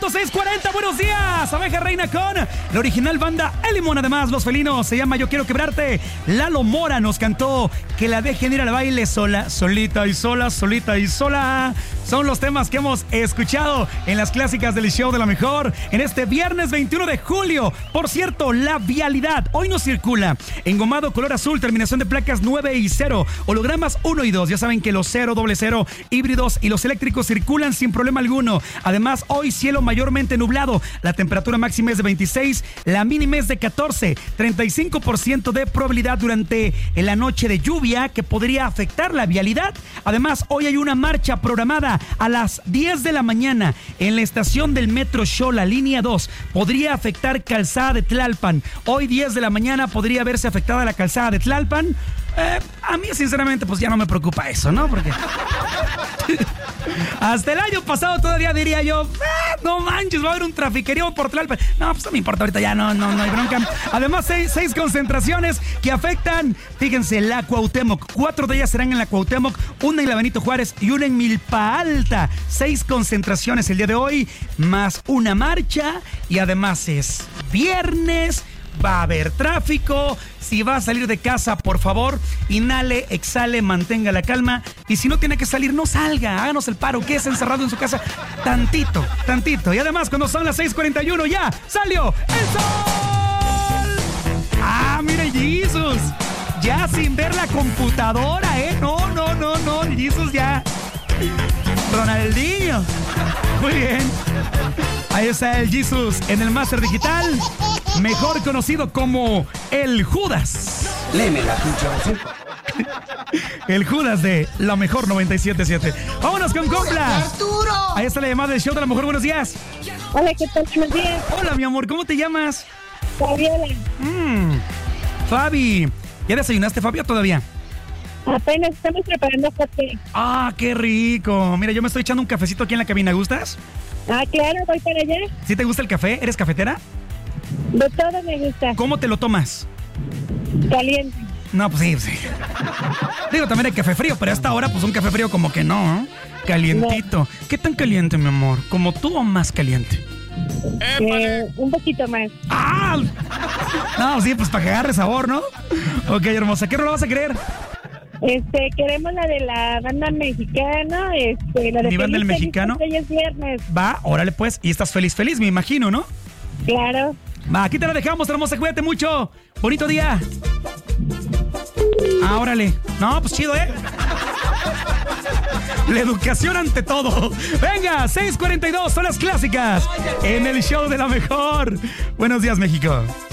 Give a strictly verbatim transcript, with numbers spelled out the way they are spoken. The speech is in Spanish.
ciento seis cuarenta, buenos días. Abeja Reina con la original banda El Limón. Además, Los Felinos, se llama Yo Quiero Quebrarte. Lalo Mora nos cantó Que la dejen ir al baile sola, solita y sola, solita y sola. Son los temas que hemos escuchado en las clásicas del show de la mejor en este viernes veintiuno de julio. Por cierto, la vialidad hoy no circula. Engomado color azul, terminación de placas nueve y cero, hologramas uno y dos. Ya saben que los cero, doble cero, híbridos y los eléctricos circulan sin problema alguno. Además, hoy cielo mayormente nublado. La temperatura máxima es de veintiséis, la mínima es de catorce. treinta y cinco por ciento de probabilidad durante la noche de lluvia que podría afectar la vialidad. Además, hoy hay una marcha programada a las diez de la mañana en la estación del Metro Xola, línea dos. Podría afectar calzada de Tlalpan. Hoy diez de la mañana podría verse afectada la calzada de Tlalpan. Eh, a mí, sinceramente, pues ya no me preocupa eso, ¿no? Porque hasta el año pasado todavía diría yo, eh, no manches, va a haber un trafiquerío por Tlalpan. No, pues no me importa, ahorita ya no, no, no hay bronca. Además, seis, seis concentraciones que afectan, fíjense, la Cuauhtémoc. Cuatro de ellas serán en la Cuauhtémoc, una en la Benito Juárez y una en Milpa Alta. Seis concentraciones el día de hoy, más una marcha, y además es viernes. Va a haber tráfico. Si va a salir de casa, por favor, inhale, exhale, mantenga la calma. Y si no tiene que salir, no salga. Háganos el paro, quédese encerrado en su casa tantito, tantito. Y además, cuando son las seis cuarenta y uno, ya salió el sol. Ah, mire, Jesus. Ya sin ver la computadora, ¿eh? No, no, no, no. Jesus ya. Ronaldinho. Muy bien. Ahí está el Jesus en el Máster Digital, mejor conocido como el Judas. Léeme la tuya. El Judas de La Mejor noventa y siete punto siete. Vámonos con Compla. ¡Arturo! Ahí está la llamada del show de La Mejor. Buenos días. Hola, ¿qué tal? Buenos días. Hola, mi amor. ¿Cómo te llamas? Fabiola. Mm, Fabi. ¿Ya desayunaste, Fabi, o todavía? Apenas estamos preparando café. Ah, qué rico. Mira, yo me estoy echando un cafecito aquí en la cabina. ¿Gustas? Ah, claro, voy para allá. ¿Sí te gusta el café? ¿Eres cafetera? De todo me gusta. ¿Cómo te lo tomas? Caliente. No, pues sí, sí. Digo, también hay café frío, pero a esta hora, pues un café frío como que no, ¿eh? Calientito. No. ¿Qué tan caliente, mi amor? ¿Como tú o más caliente? Eh, un poquito más. ¡Ah! No, sí, pues para que agarre sabor, ¿no? Ok, hermosa. ¿Qué rola vas a querer? Este, queremos la de la banda mexicana, este, la de ¿Mi banda del mexicano? Hoy es viernes. Va, órale pues, y estás feliz, feliz, me imagino, ¿no? Claro. Va, aquí te la dejamos, hermosa, cuídate mucho. Bonito día. Ah, órale. No, pues chido, ¿eh? La educación ante todo. Venga, seis cuarenta y dos son las clásicas en el show de La Mejor. Buenos días, México.